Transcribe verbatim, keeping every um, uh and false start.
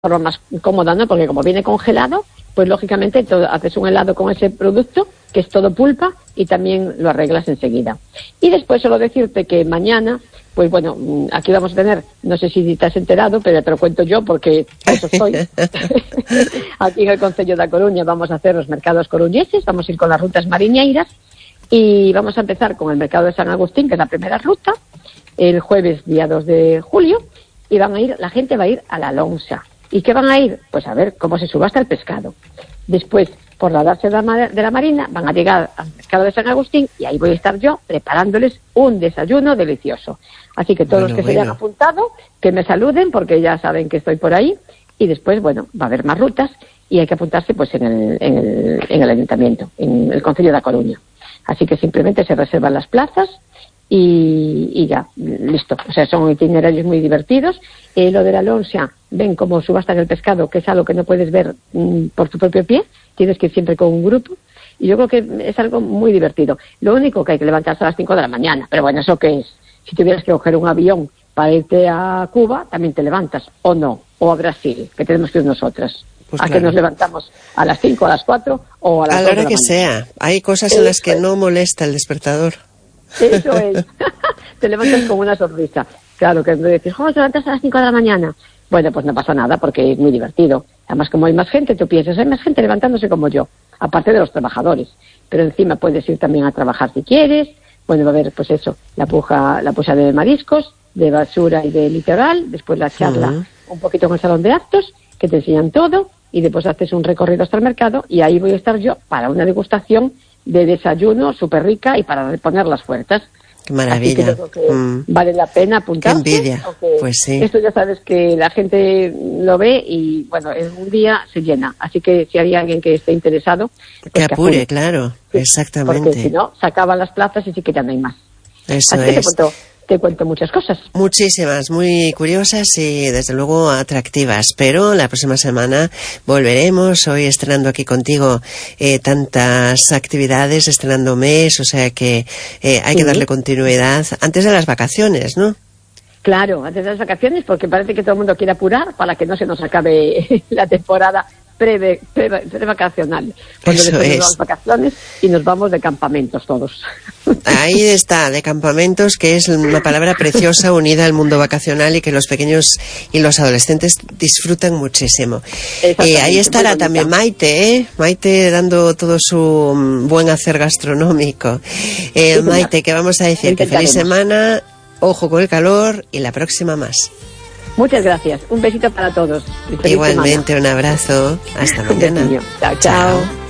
forma más cómoda, ¿no? Porque como viene congelado, pues lógicamente todo, haces un helado con ese producto, que es todo pulpa, y también lo arreglas enseguida. Y después solo decirte que mañana, pues bueno, aquí vamos a tener, no sé si te has enterado, pero te lo cuento yo porque eso estoy. Aquí en el Concello da Coruña vamos a hacer los mercados coruñeses, vamos a ir con las rutas mariñeiras y vamos a empezar con el mercado de San Agustín, que es la primera ruta, el jueves día dos de julio, y van a ir, la gente va a ir a la lonxa. ¿Y qué van a ir? Pues a ver cómo se subasta el pescado. Después, por la darse de la, de la Marina, van a llegar al mercado de San Agustín y ahí voy a estar yo preparándoles un desayuno delicioso. Así que todos bueno, los que bueno. se hayan apuntado, que me saluden porque ya saben que estoy por ahí. Y después, bueno, va a haber más rutas y hay que apuntarse pues en el, en el, en el ayuntamiento, en el Concello da Coruña. Así que simplemente se reservan las plazas y, y ya, listo. O sea, son itinerarios muy divertidos. Eh, lo de la lonxa, ven cómo subastan el pescado, que es algo que no puedes ver mm, por tu propio pie, tienes que ir siempre con un grupo, y yo creo que es algo muy divertido. Lo único que hay que levantarse a las cinco de la mañana, pero bueno, ¿eso qué es? Si tuvieras que coger un avión para irte a Cuba, también te levantas, o no, o a Brasil, que tenemos que ir nosotras. Pues a claro. que nos levantamos a las cinco, a las cuatro, o a las a la hora que sea. Hay cosas en las que no molesta el despertador. Eso es. Te levantas con una sonrisa. Claro, que me dices, ¿cómo te levantas a las cinco de la mañana? Bueno, pues no pasa nada, porque es muy divertido. Además, como hay más gente, tú piensas, hay más gente levantándose como yo, aparte de los trabajadores. Pero encima puedes ir también a trabajar si quieres. Bueno, va a haber, pues eso, la puja, la puja de mariscos, de basura y de litoral. Después la charla uh-huh. un poquito en el salón de actos, que te enseñan todo. Y después haces un recorrido hasta el mercado. Y ahí voy a estar yo para una degustación de desayuno súper rica y para reponer las fuerzas. Qué maravilla. Así que creo que mm. vale la pena apuntarse. Qué envidia. Pues sí. Esto ya sabes que la gente lo ve y, bueno, en un día se llena. Así que si hay alguien que esté interesado... Pues que apure, que claro. Sí, exactamente. Porque si no, se acaban las plazas y sí que ya no hay más. Eso Así es. que te cuento, te cuento muchas cosas. Muchísimas, muy curiosas y desde luego atractivas. Pero la próxima semana volveremos. Hoy estrenando aquí contigo eh, tantas actividades, estrenando mes, o sea que eh, hay sí. que darle continuidad antes de las vacaciones, ¿no? Claro, antes de las vacaciones, porque parece que todo el mundo quiere apurar para que no se nos acabe la temporada pre, pre, pre-vacacional. Porque Eso después es. nos vamos vacaciones y nos vamos de campamentos todos. Ahí está, de campamentos, que es una palabra preciosa unida al mundo vacacional y que los pequeños y los adolescentes disfrutan muchísimo. Y ahí estará también Maite, ¿eh? Maite dando todo su buen hacer gastronómico. Eh, sí, Maite, que vamos a decir que feliz semana, ojo con el calor y la próxima más. Muchas gracias, un besito para todos. Igualmente, semana. Un abrazo, hasta mañana. Chao, chao. chao.